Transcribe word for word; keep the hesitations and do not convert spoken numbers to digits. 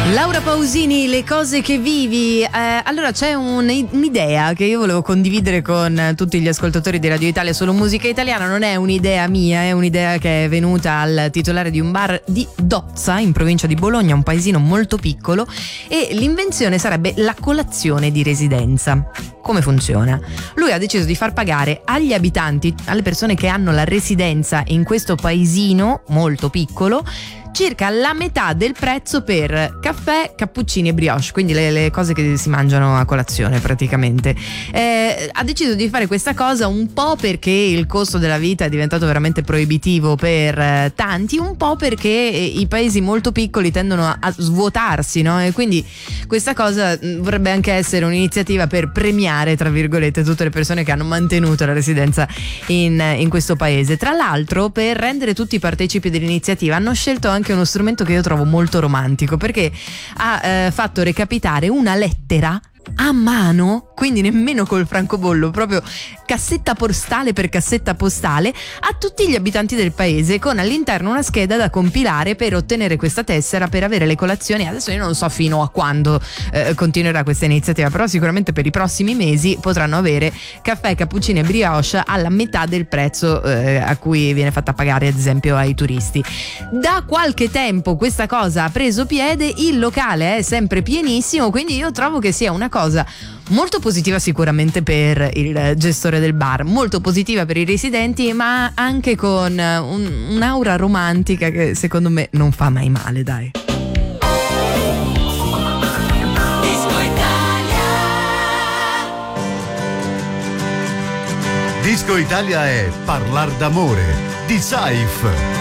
Laura Pausini, le cose che vivi. Eh, allora c'è un, un'idea che io volevo condividere con tutti gli ascoltatori di Radio Italia Solo Musica Italiana. Non è un'idea mia, è un'idea che è venuta al titolare di un bar di Dozza, in provincia di Bologna, un paesino molto piccolo, e l'invenzione sarebbe la colazione di residenza. Come funziona? Lui ha deciso di far pagare agli abitanti, alle persone che hanno la residenza in questo paesino molto piccolo, circa la metà del prezzo per caffè, cappuccini e brioche, quindi le, le cose che si mangiano a colazione praticamente. Eh, ha deciso di fare questa cosa un po' perché il costo della vita è diventato veramente proibitivo per eh, tanti, un po' perché eh, i paesi molto piccoli tendono a, a svuotarsi, no? E quindi questa cosa mh, vorrebbe anche essere un'iniziativa per premiare, tra virgolette, tutte le persone che hanno mantenuto la residenza in, in questo paese. Tra l'altro, per rendere tutti partecipi dell'iniziativa hanno scelto anche anche uno strumento che io trovo molto romantico, perché ha eh, fatto recapitare una lettera a mano, quindi nemmeno col francobollo, proprio cassetta postale per cassetta postale, a tutti gli abitanti del paese, con all'interno una scheda da compilare per ottenere questa tessera per avere le colazioni. Adesso io non so fino a quando eh, continuerà questa iniziativa, però sicuramente per i prossimi mesi potranno avere caffè, cappuccini e brioche alla metà del prezzo eh, a cui viene fatta pagare ad esempio ai turisti. Da qualche tempo questa cosa ha preso piede, il locale è sempre pienissimo, quindi io trovo che sia una cosa molto positiva sicuramente per il gestore del bar, molto positiva per i residenti, ma anche con un, un'aura romantica che secondo me non fa mai male, dai. Disco Italia. Disco Italia è Parlar d'amore di Saif.